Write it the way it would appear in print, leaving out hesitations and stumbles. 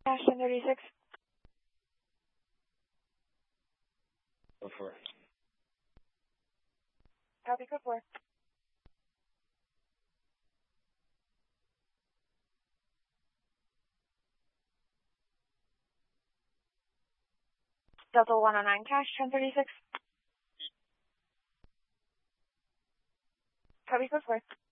Cash 1036. Go for it. Copy, code 4. Delta 109 Cash 1036. Copy, code 4.